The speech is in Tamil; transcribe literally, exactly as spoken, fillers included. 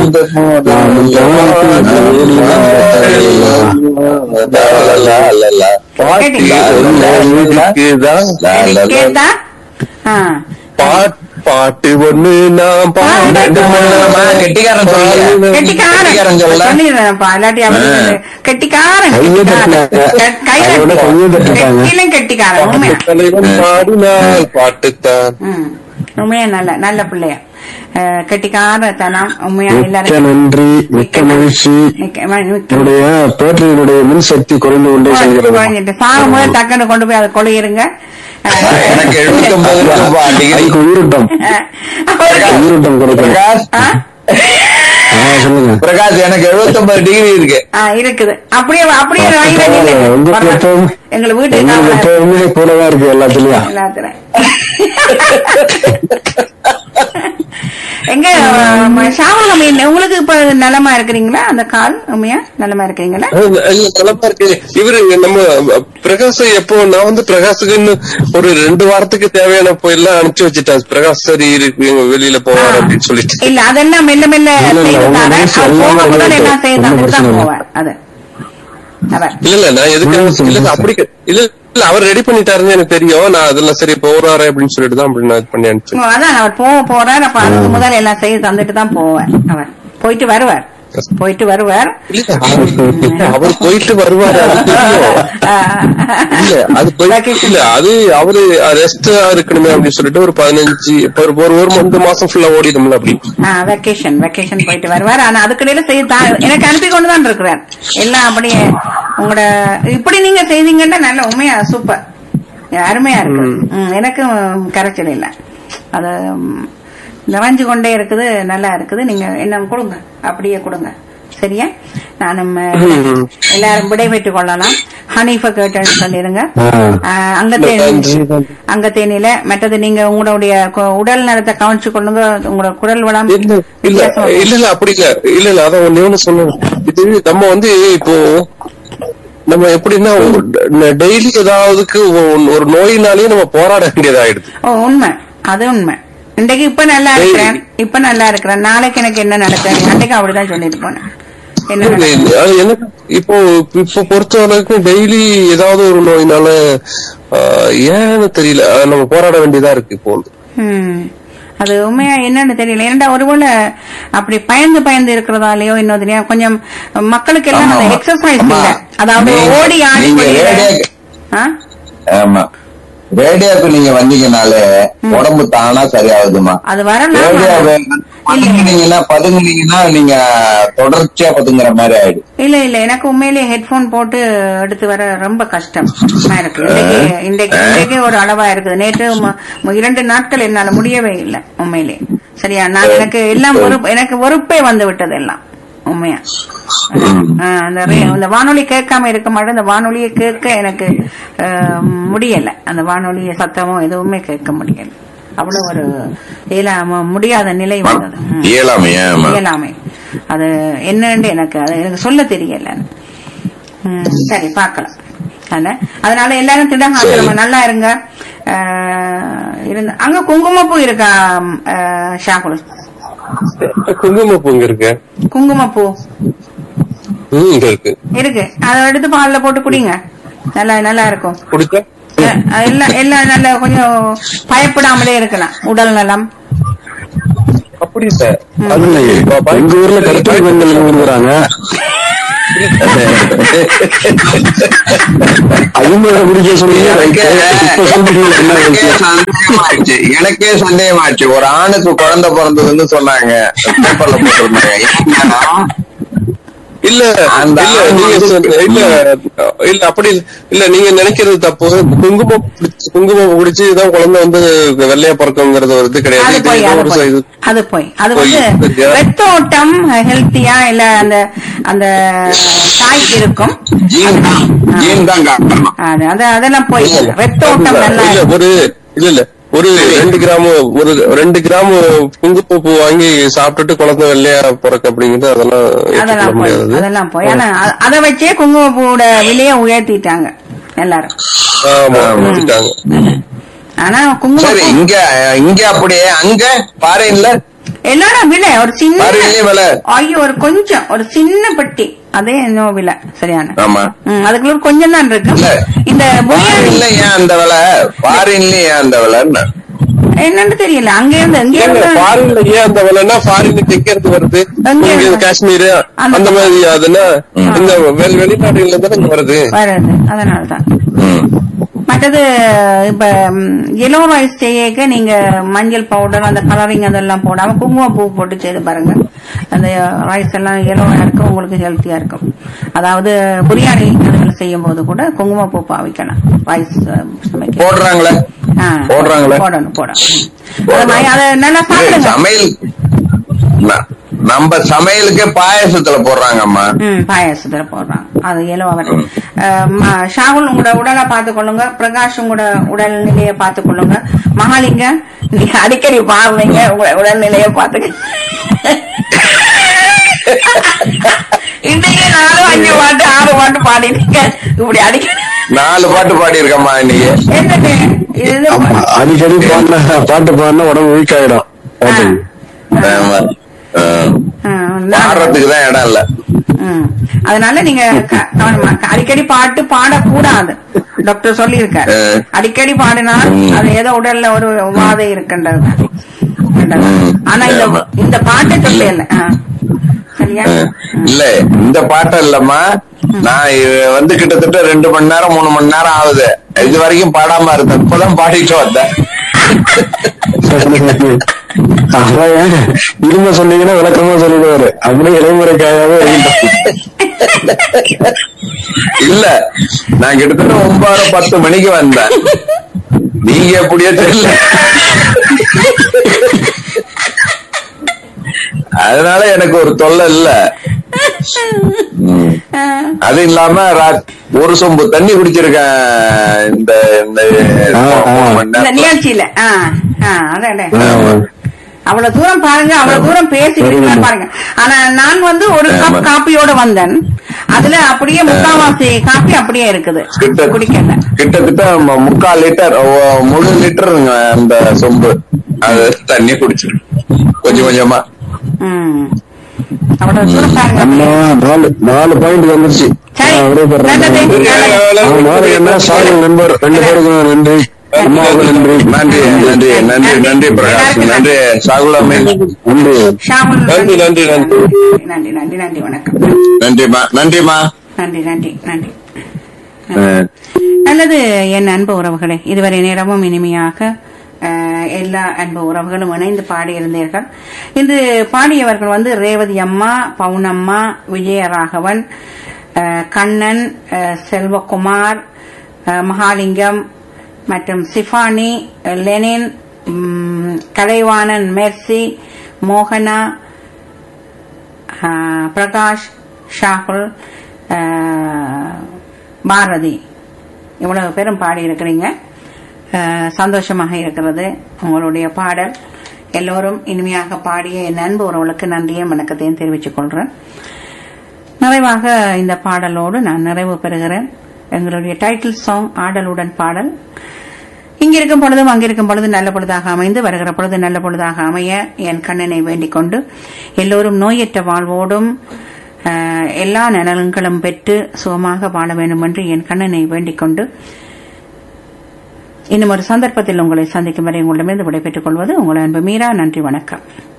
பாட்டு ஒண்ணு நான் கெட்டிக்காரன் கெட்டிக்காரன் கெட்டிக்காரன் பாடினால் பாட்டுத்தான். உண்மையா நல்ல நல்ல பிள்ளைய கெட்டிக்காரத்தனம் உண்மையா. எல்லாரும் நன்றி, மிக்க மகிழ்ச்சி. பேட்டரியினுடைய மின்சக்தி குறைந்து கொண்டே குறைஞ்சிட்டு சாகும் போது டக்குன்னு கொண்டு போய் அதை கொலையிருங்க. எனக்கு எழுபத்தி ஒன்பது உயிரோட்டம் உயிரோட்டம் கொடுக்க பிரகாஷ் எனக்கு எழுபத்தி ஒன்பது டிகிரி இருக்கு இருக்குது. அப்படியே அப்படியே எங்களை வீட்டுக்கு கூடதான் இருக்கு எல்லாத்துலயும் எல்லாத்துலயும். எங்க ஷாவகம் உங்களுக்கு இப்ப நலமா இருக்கிறீங்களா? அந்த கால் உண்மையா நலமா இருக்கிறீங்களா? நலமா இருக்கு. இவரு நம்ம பிரகாஷ் எப்போ நான் வந்து பிரகாஷுக்குன்னு ஒரு ரெண்டு வாரத்துக்கு தேவையான எல்லாம் அனுப்பிச்சு வச்சுட்டேன். பிரகாஷ் சரி இருக்கு வெளியில போவார் அப்படின்னு சொல்லிட்டு. இல்ல அதெல்லாம் மெல்ல மெல்ல எல்லாம் செய்தான் போவார். அது இல்ல இல்ல நான் எதுக்கு இல்ல அப்படி இல்ல இல்ல அவர் ரெடி பண்ணிட்டாருன்னு எனக்கு தெரியும். நான் அதெல்லாம் சரி போறாரு அப்படின்னு சொல்லிட்டு தான் அப்படி நான் பண்ணி அனுப்பிச்சேன். அதான் அவர் போக போறாரு. அப்ப அதுக்கு முதல்ல எல்லாம் செய்து தந்துட்டு தான் போவார். அவர் போயிட்டு வருவார் போயிட்டு வருவார் அவர் போயிட்டு வருவார். இல்ல அது இல்ல அது அவரு ரெஸ்ட் இருக்கணுமே அப்படின்னு சொல்லிட்டு ஒரு பதினஞ்சு ஒரு ஒரு ரெண்டு மாசம் ஃபுல்லா ஓடிடும்ல அப்படி வெக்கேஷன் வெக்கேஷன் போயிட்டு வருவார். ஆனா அதுக்கிடையில செய்து எனக்கு அனுப்பி கொண்டுதான் இருக்கிறார் எல்லாம். அப்படியே உங்களோட இப்படி நீங்க செய்தீங்கன்னா நல்ல உண்மையா சூப்பர் அருமையா இருக்கு. எனக்கும் கரைச்சல் இல்லை. அது நிறைஞ்சு கொண்டே இருக்குது. நல்லா இருக்குது. நீங்க என்ன கொடுங்க அப்படியே கொடுங்க சரியா? நானும் எல்லாரும் விடைபெற்றுக் கொள்ளலாம். ஹனீஃபா கேட்டேன்னு சொல்லிருங்க. அங்கத்தேனி அங்கத்தேனியில மற்றது நீங்க உங்களுடைய உடல் நலத்தை கவனிச்சு கொள்ளுங்க. உங்களோட குரல் வளம் இல்ல இல்ல அப்படி இல்ல இல்ல இல்ல அதான் ஒண்ணு சொல்லணும். இது நம்ம வந்து இப்போ நம்ம எப்படின்னா டெய்லி ஏதாவதுக்கு ஒரு நோயினாலேயே நம்ம போராட வேண்டியதாயிடுது. உண்மை அது உண்மை. இன்றைக்கு இப்ப நல்லா இருக்கிறேன் இப்ப நல்லா இருக்கிறேன் நாளைக்கு எனக்கு என்ன நடக்குது அன்றைக்கு அப்படிதான் சொல்லிட்டு போனேன். எனக்கு இப்போ இப்போ பொறுத்த அளவுக்கு டெய்லி ஏதாவது ஒரு நோயினால ஏன்னு தெரியல நம்ம போராட வேண்டியதா இருக்கு இப்போ. அது உண்மையா என்னன்னு தெரியல. ஏன்டா ஒருவேளை அப்படி பயந்து பயந்து இருக்கிறதாலயோ இன்னொரு கொஞ்சம் மக்களுக்கு எல்லாம் அந்த எக்ஸசைஸ் இல்ல. அதாவது ஓடி ஆடி ரேடியோக்கு நீங்க வந்தீங்கனாலே உடம்பு தானா சரியாகுதுமா. அது வரலாம். பதுங்குனீங்கன்னா பதுங்குனீங்கன்னா நீங்க தொடர்ச்சியா பதுங்குற மாதிரி ஆயிடும். இல்ல இல்ல எனக்கு உண்மையிலேயே ஹெட்போன் போட்டு எடுத்து வர ரொம்ப கஷ்டமா இருக்கு. இன்றைக்கு இன்றைக்கு ஒரு அளவா இருக்குது. நேற்று இரண்டு நாட்கள் என்னால முடியவே இல்லை உண்மையிலேயே. சரியா? நான் எனக்கு எல்லாம் எனக்கு வெறுப்பே வந்து விட்டது எல்லாம் உண்மையா. அந்த வானொலி கேட்காம இருக்க மாட்டேன். அந்த வானொலியை கேட்க எனக்கு முடியல. அந்த வானொலிய சத்தமும் எதுவுமே கேட்க முடியல. அவ்வளவு ஒரு இயலாம முடியாத நிலை வந்தது. இயலாமை அது என்னன்னு எனக்கு அது எனக்கு சொல்ல தெரியல. சரி பார்க்கலாம். அதனால எல்லாரும் திடகாத்திரமா நல்லா இருங்க. இருந்த அங்க குங்குமப்பூ இருக்கா ஷாகுல்? குங்குமப்பூ இருக்கு. குங்குமப்பூ இருக்கு இருக்கு. அதை எடுத்து பால்ல போட்டு குடிங்க. நல்லா நல்லா இருக்கும். எல்லாம் எல்லாம் நல்ல கொஞ்சம் பயப்படாமலே இருக்கலாம். உடல் நலம் அப்படி சார். எங்க ஊர்ல கருத்து விடுறாங்க. எனக்கே சந்தேகமாச்சு. ஒரு ஆணுக்கு குழந்தை பிறந்ததுன்னு சொன்னாங்க பேப்பர்ல போட்டிருந்தாங்க. இல்ல இல்ல இல்ல அப்படி இல்ல நீங்க நினைக்கிறது தப்பு. குங்குமம் குங்குமம் குடிச்சுதான் குழந்தை வந்து வெள்ளையா பிறக்குங்கிறது ஒரு இது கிடையாது. அது போய் அது வந்து ரத்த ஓட்டம் ஹெல்த்தியா இல்ல அந்த அந்த தாய்க்கு இருக்கும். அதெல்லாம் போய் ரத்த ஓட்டம் நல்லா ஒரு இல்ல இல்ல ஒரு ரெண்டு கிராம் ஒரு ரெண்டு கிராம் குங்குமப்பூ வாங்கி சாப்பிட்டுட்டு குழந்தை வெள்ளையா பிறக்க அப்படிங்கிறது அதெல்லாம் முடியாது. அதெல்லாம் போய் ஆனா அதை வச்சே குங்குமப்பூவோட விலையை உயர்த்திட்டாங்க எல்லாரும். ஆனா குங்குமம் இங்க இங்க அப்படியே அங்க பாறையில எல்லாரும் விலை ஒரு சின்ன பாரின்லயும் விலை. ஐயோ ஒரு கொஞ்சம் ஒரு சின்ன பெட்டி அதே இன்னும் விலை சரியான. ஆமா. ம், அதுக்குள்ள ஒரு கொஞ்சம் தான் இருக்கு. இல்ல. இந்த பாரின்ல ஏன் அந்த விலை? பாரின்ல ஏன் அந்த விலைன்னு என்னன்னு தெரியல. அங்க இருந்து அங்க இருந்து ஃபாரின்ல ஏன் அந்த விலைன்னா ஃபாரினுக்கு எங்க இருந்து வருது? அங்க இங்க இருந்து. காஷ்மீர் அந்த அந்த மாதிரி அதுன்னா இந்த வெளி வெளிநாடுகள்ல தானே இங்க வருது. வருது அதனாலதான். ம். மற்றது இப்ப எல்லோ ரைஸ் செய்யக்க நீங்க மஞ்சள் பவுடர் அந்த கலரிங் அதெல்லாம் போடாம குங்குமம் பூ போட்டு செய்து பாருங்க. அந்த ரைஸ் எல்லாம் எல்லோவா இருக்கும், உங்களுக்கு ஹெல்த்தியா இருக்கும். அதாவது பிரியாணி அதுல செய்யும் போது கூட குங்குமம் பூ பாவிக்கலாம் ரைஸ் சமைக்க. போடுறாங்களே ஆ, போடுறாங்களே. போடணும் போடணும். அது மாதிரி அதை நல்லா சாப்பிடுங்க. சமையல் ந- நம்ம சமையலுக்கே பாயசத்துல போடுறாங்கம்மா. ம், பாயாசத்துல போடுறான் அது எல்லோவா. ஷாகுல் உங்களோட உடலை பார்த்துக்கொள்ளுங்க, பிரகாஷ் உங்களோட உடல் நிலையை பார்த்துக்கொள்ளுங்க, மகாலிங்க நீங்க அடிக்கடி பாருங்க உங்க உடல்நிலையை பார்த்துக்க. இன்னைக்கு நாலு அஞ்சு பாட்டு ஆறு பாட்டு பாடினீங்க இப்படி அடிக்கடி. நாலு பாட்டு பாடி இருக்கம்மா இன்னைக்கு. என்னது இது? அடிக்கடி பாடின பாட்டு பாடினா உடம்பு வீக் ஆயிடும். பாட்டுக்கு. ஆமா. ஆ. ஆ, பாடுறதுக்கு தான் இடம் இல்ல. ம். அதனால நீங்க க- கவனமா அடிக்கடி பாட்டு பாடக்கூடாது. டாக்டர் சொல்லியிருக்காரு. ஆ. அடிக்கடி பாடினால் அது ஏதோ உடல்ல ஒரு உபாதை இருக்கின்றது. ஆனா இந்த இந்த பாட்டை சொல்லல. ஆ. சரியா? ஆ. இல்ல இந்த பாட்டம் இல்லம்மா, நான் இது வந்து கிட்டத்தட்ட ரெண்டு மணி நேரம் மூணு மணி நேரம் ஆகுது. இது வரைக்கும் பாடாம இருந்தேன், இப்பதான் பாடிட்டு வந்தேன். அதான் ஏன் இரும்ப சொன்னீங்கன்னா விளக்கமா சொல்லிடுவாரு. அப்படியே இளைமுறைக்காகவே இல்ல நான் கிட்டத்தட்ட ஒன்பது பத்து மணிக்கு வந்தேன். நீங்க எப்படியோ தெரியல. அதனால எனக்கு ஒரு தொல்லை இல்ல. ம். அது இல்லாம ரா- ஒரு சொம்பு தண்ணி குடிச்சிருக்கேன் இந்த இந்த ஆ, ஆ. மூணு மணி இந்த நேரத்துல. நிகழ்ச்சியில ஆ, ஆ, அதான் அவ்வளவு தூரம் பாருங்க, அவ்வளவு தூரம் பேசிட்டு பாருங்க. ஆனா நான் வந்து ஒரு கப் ஆமா. காப்பியோட வந்தேன். அதுல அப்படியே முக்காவாசி காப்பி அப்படியே இருக்குது, கிட்ட- குடிக்கல. கிட்டத்தட்ட மு- முக்கால் லிட்டர் ஒ- முழு லிட்டருங்க அந்த சொம்பு. அது தண்ணி குடிச்சிருக்கேன் கொஞ்சம் கொஞ்சமா. ம். அவ்வளவு தூரம் பாருங்க. அம்மா நாலு நாலு பாயிண்ட் வந்துருச்சு. சரி. நான் ஒரே பேர் நல்லது. அவன் மாதிரி என்ன சாரி நண்பர் ரெண்டு பேருக்கும் நன்றி. அம்மாவுக்கு நன்றி. நன்றி நன்றி நன்றி நன்றி பிரகாஷ், நன்றி சாகுலாமே, நன்றி. ஷாமுல் நன்றி நன்றி நன்றி நன்றி நன்றி நன்றி வணக்கம். நன்றிமா நன்றிமா. நன்றி நன்றி நன்றி. ஆ. நல்லது என் அன்பு உறவுகளே, இதுவரை நேரமும் இனிமையாக அஹ், எல்லா அன்பு உறவுகளும் இணைந்து பாடியிருந்தீர்கள். இன்று பாடியவர்கள் வந்து ரேவதி அம்மா, பவுனம்மா, விஜயராகவன், அஹ், கண்ணன், அஹ், செல்வகுமார், அஹ், மகாலிங்கம் மற்றும் சிஃபானி, லெனின், ம், கலைவாணன், மெர்சி, மோகனா, அஹ், பிரகாஷ், ஷாகுல், அஹ், பாரதி, இவ்வளவு பேரும் பாடி இருக்கிறீங்க. சந்தோஷமாக இருக்கிறது உங்களுடைய பாடல். எல்லோரும் இனிமையாக பாடிய என் அன்பு உறவுகளுக்கு நன்றியும் வணக்கத்தையும் தெரிவித்துக் கொள்கிறேன். நிறைவாக இந்த பாடலோடு நான் நிறைவு பெறுகிறேன். எங்களுடைய டைட்டில் சாங் ஆடலுடன் பாடல். இங்கிருக்கும் பொழுதும் அங்கிருக்கும் பொழுது நல்ல பொழுதாக அமைந்து வருகிற பொழுது நல்ல பொழுதாக அமைய என் கண்ணனை வேண்டிக் கொண்டு எல்லோரும் நோயற்ற வாழ்வோடும் எல்லா நலன்களும் பெற்று சுகமாக வாழ வேண்டும் என்று என் கண்ணனை வேண்டிக் கொண்டு இன்னும் ஒரு சந்தர்ப்பத்தில் உங்களை சந்திக்கும் வரை உங்களிடமிருந்து விடைபெற்றுக் கொள்வது உங்கள் அன்பு மீரா. நன்றி, வணக்கம்.